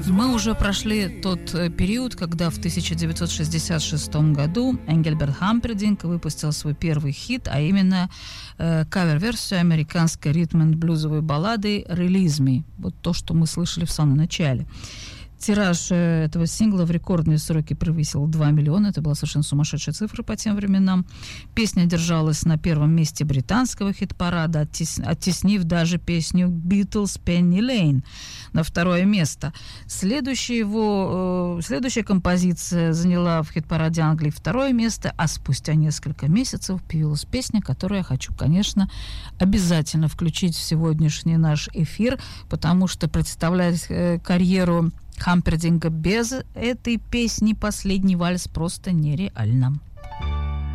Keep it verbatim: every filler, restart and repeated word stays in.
Мы уже прошли тот период, когда в тысяча девятьсот шестьдесят шестом году Энгельберт Хампердинк выпустил свой первый хит, а именно э, кавер-версию американской ритм-энд-блюзовой баллады «Release Me». Вот то, что мы слышали в самом начале. Тираж этого сингла в рекордные сроки превысил два миллиона. Это была совершенно сумасшедшая цифра по тем временам. Песня держалась на первом месте британского хит-парада, оттес... оттеснив даже песню «Beatles Penny Lane» на второе место. Следующая, его, э, следующая композиция заняла в хит-параде Англии второе место, а спустя несколько месяцев появилась песня, которую я хочу, конечно, обязательно включить в сегодняшний наш эфир, потому что представлять э, карьеру Хампердинга без этой песни «Последний вальс» просто нереально.